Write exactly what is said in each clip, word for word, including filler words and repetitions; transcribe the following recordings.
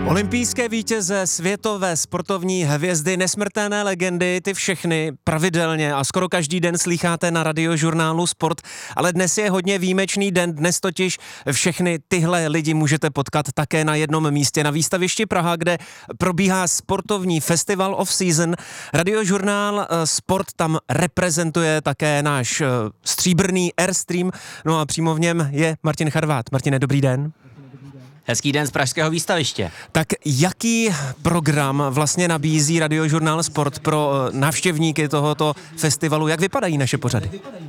Olympijské vítěze, světové sportovní hvězdy, nesmrtelné legendy, ty všechny pravidelně a skoro každý den slýcháte na Radiožurnálu Sport, ale dnes je hodně výjimečný den, dnes totiž všechny tyhle lidi můžete potkat také na jednom místě na výstavišti Praha, kde probíhá sportovní festival of season. Radiožurnál Sport tam reprezentuje také náš stříbrný Airstream, no a přímo v něm je Martin Charvát. Martine, dobrý den. Hezký den z pražského výstaviště. Tak jaký program vlastně nabízí Radiožurnál Sport pro návštěvníky tohoto festivalu? Jak vypadají naše pořady?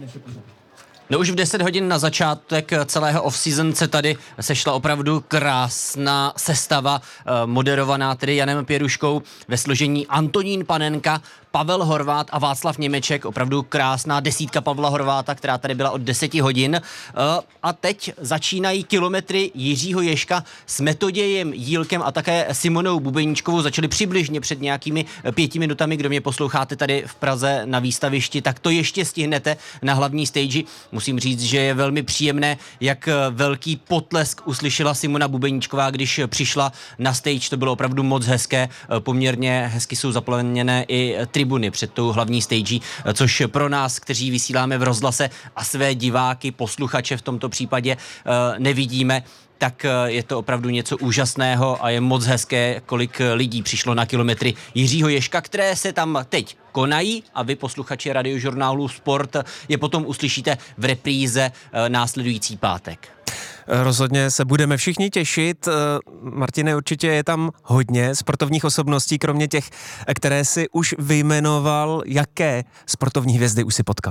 No už v deset hodin na začátek celého off-season se tady sešla opravdu krásná sestava, moderovaná tedy Janem Pěruškou ve složení Antonín Panenka, Pavel Horvát a Václav Němeček, opravdu krásná desítka Pavla Horváta, která tady byla od deseti hodin. A teď začínají kilometry Jiřího Ježka s Metodějem Jílkem a také Simonou Bubeníčkovou. Začali přibližně před nějakými pěti minutami. Kdo mě posloucháte tady v Praze na výstavišti, tak to ještě stihnete na hlavní stage. Musím říct, že je velmi příjemné, jak velký potlesk uslyšela Simona Bubeníčková, když přišla na stage. To bylo opravdu moc hezké. Poměrně hezky jsou zaplněné i tribuny před tou hlavní stage, což pro nás, kteří vysíláme v rozhlase a své diváky, posluchače v tomto případě nevidíme, tak je to opravdu něco úžasného a je moc hezké, kolik lidí přišlo na kilometry Jiřího Ježka, které se tam teď konají a vy, posluchači Radiožurnálu Sport, je potom uslyšíte v repríze následující pátek. Rozhodně se budeme všichni těšit. Martine, určitě je tam hodně sportovních osobností, kromě těch, které si už vyjmenoval. Jaké sportovní hvězdy už si potkal?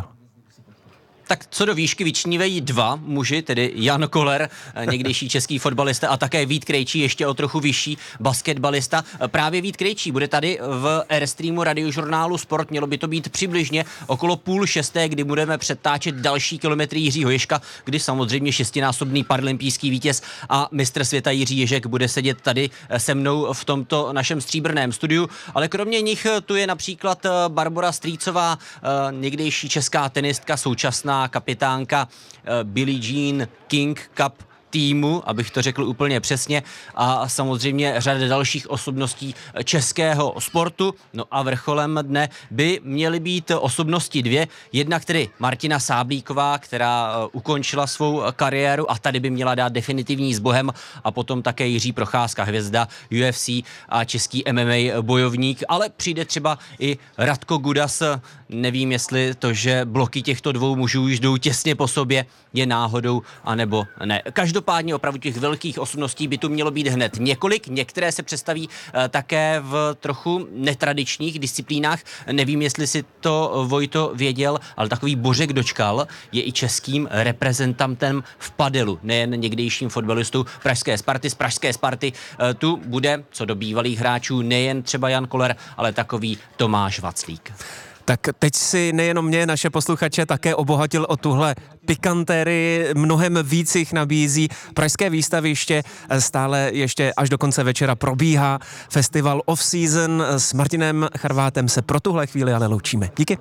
Tak co do výšky vyčnívají dva muži, tedy Jan Koller, někdejší český fotbalista, a také Vít Krejčí, ještě o trochu vyšší basketbalista. Právě Vít Krejčí bude tady v Airstreamu Radiožurnálu Sport. Mělo by to být přibližně okolo půl šesté, kdy budeme přetáčet další kilometry Jiřího Ježka, kdy samozřejmě šestinásobný paralympijský vítěz a mistr světa Jiří Ježek bude sedět tady se mnou v tomto našem stříbrném studiu. Ale kromě nich tu je například Barbora Strýcová, někdejší česká tenistka, současná kapitánka Billie Jean King Cup týmu, abych to řekl úplně přesně, a samozřejmě řada dalších osobností českého sportu. No a vrcholem dne by měly být osobnosti dvě. Jedna, tedy Martina Sáblíková, která ukončila svou kariéru a tady by měla dát definitivní s Bohem, a potom také Jiří Procházka, hvězda U F C a český M M A bojovník, ale přijde třeba i Radko Gudas. Nevím, jestli to, že bloky těchto dvou mužů už jdou těsně po sobě, je náhodou, anebo ne. Každopádně opravdu těch velkých osobností by tu mělo být hned několik. Některé se představí e, také v trochu netradičních disciplínách. Nevím, jestli si to Vojto věděl, ale takový Bořek Dočkal je i českým reprezentantem v padelu, nejen někdejším fotbalistou pražské Sparty. Z pražské Sparty e, tu bude, co do bývalých hráčů, nejen třeba Jan Koller, ale takový Tomáš Vaclík. Tak teď si nejenom mě, naše posluchače, také obohatil o tuhle pikantérii, mnohem víc jich nabízí. Pražské výstaviště stále ještě až do konce večera probíhá festival off season. S Martinem Charvátem se pro tuhle chvíli ale loučíme. Díky.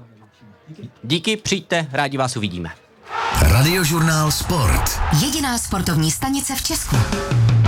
Díky, přijďte, rádi vás uvidíme. Radiožurnál Sport. Jediná sportovní stanice v Česku.